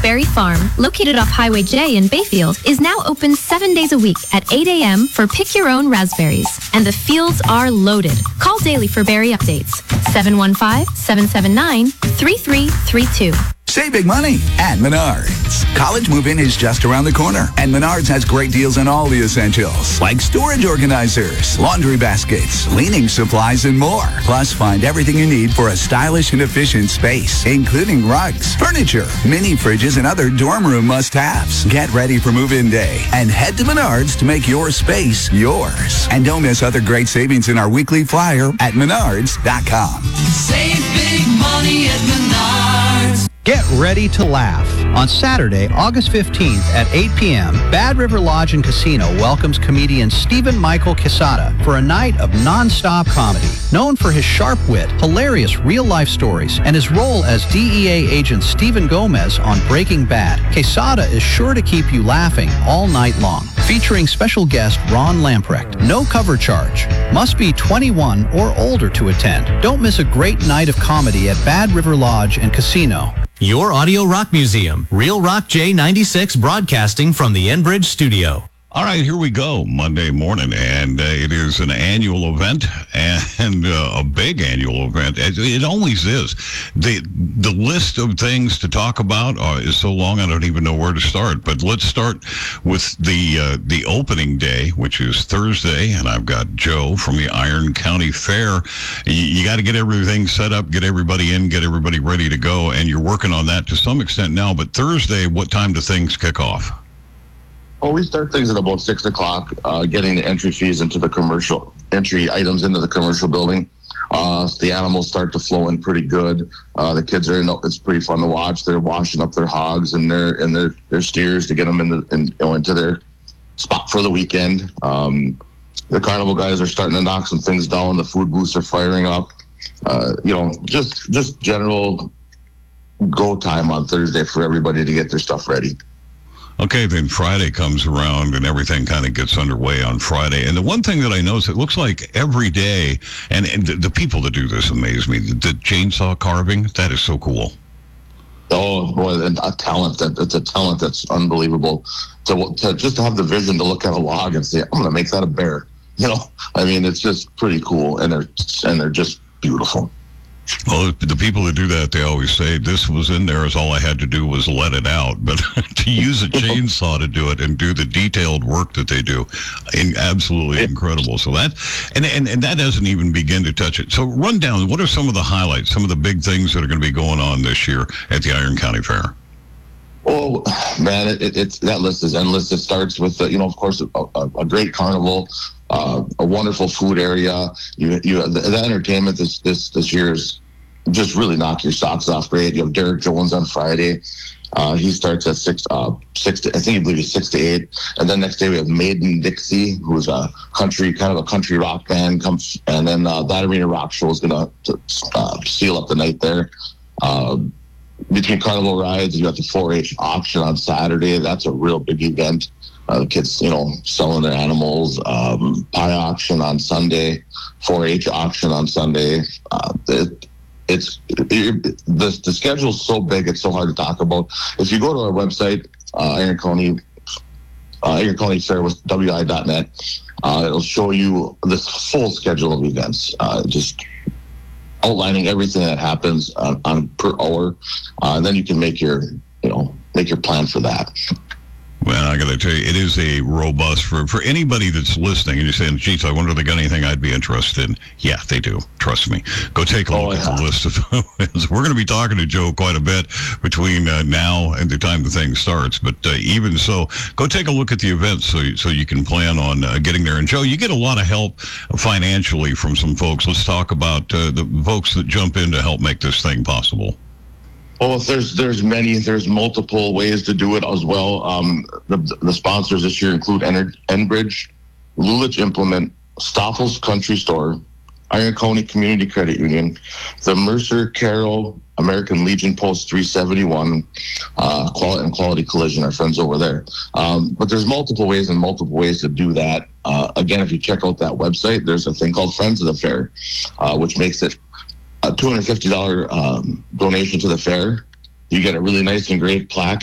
Berry Farm, located off Highway J in Bayfield, is now open 7 days a week at 8 a.m. for pick your own raspberries. And the fields are loaded. Call daily for berry updates. 715-779-3332. Save big money at Menards. College move-in is just around the corner, and Menards has great deals on all the essentials, like storage organizers, laundry baskets, cleaning supplies, and more. Plus, find everything you need for a stylish and efficient space, including rugs, furniture, mini fridges, and other dorm room must-haves. Get ready for move-in day and head to Menards to make your space yours. And don't miss other great savings in our weekly flyer at Menards.com. Save big money at Menards. Get ready to laugh. On Saturday, August 15th at 8 p.m., Bad River Lodge and Casino welcomes comedian Stephen Michael Quesada for a night of non-stop comedy. Known for his sharp wit, hilarious real-life stories, and his role as DEA agent Stephen Gomez on Breaking Bad, Quesada is sure to keep you laughing all night long. Featuring special guest Ron Lamprecht. No cover charge. Must be 21 or older to attend. Don't miss a great night of comedy at Bad River Lodge and Casino. Your Audio Rock Museum, Real Rock J96 broadcasting from the Enbridge studio. All right, here we go, Monday morning, and it is an annual event, and a big annual event. It always is. The list of things to talk about is so long I don't even know where to start. But let's start with the opening day, which is Thursday, and I've got Joe from the Iron County Fair. You got to get everything set up, get everybody in, get everybody ready to go, and you're working on that to some extent now. But Thursday, what time do things kick off? Well, we start things at about 6 o'clock, getting the entry fees into the entry items into the commercial building. The animals start to flow in pretty good. The kids are it's pretty fun to watch. They're washing up their hogs and their steers to get them into their spot for the weekend. The carnival guys are starting to knock some things down. The food booths are firing up. Just general go time on Thursday for everybody to get their stuff ready. Okay, then Friday comes around and everything kind of gets underway on Friday. And the one thing that I notice, it looks like every day, and the people that do this amaze me, the chainsaw carving, that is so cool. Oh, boy, it's a talent that's unbelievable. To just have the vision to look at a log and say, I'm going to make that a bear. It's just pretty cool, and they're just beautiful. Well, the people that do that, they always say, this was in there as all I had to do was let it out. But to use a chainsaw to do it and do the detailed work that they do, absolutely incredible. So that, and that doesn't even begin to touch it. So run down, what are some of the highlights, some of the big things that are going to be going on this year at the Iron County Fair? Oh, man, that list is endless. It starts with, of course, a great carnival. A wonderful food area. The entertainment this year is just really knock your socks off. Great. You have Derek Jones on Friday. He starts at 6 to 8, and then next day we have Maiden Dixie, who's a country rock band comes, and then that Arena Rock Show is going to seal up the night there. Between carnival rides, you got the 4-H auction on Saturday. That's a real big event. The kids, selling their animals, pie auction on Sunday, 4-H auction on Sunday. The schedule's so big, it's so hard to talk about. If you go to our website, Iron County Fair with WI.net, it'll show you this full schedule of events, just outlining everything that happens on per hour. And then you can make your plan for that. Well, I got to tell you, it is a robust, for anybody that's listening and you're saying, geez, I wonder if they got anything I'd be interested in. Yeah, they do. Trust me. Go take a look at the list of events. We're going to be talking to Joe quite a bit between now and the time the thing starts. But even so, go take a look at the events so you can plan on getting there. And Joe, you get a lot of help financially from some folks. Let's talk about the folks that jump in to help make this thing possible. Well, there's multiple ways to do it as well. The sponsors this year include Enbridge, Lulich Implement, Stoffel's Country Store, Iron County Community Credit Union, the Mercer Carroll American Legion Post 371, Quality Collision, our friends over there. But there's multiple ways to do that. Again, if you check out that website, there's a thing called Friends of the Fair, which makes it a $250 donation to the fair. You get a really nice engraved plaque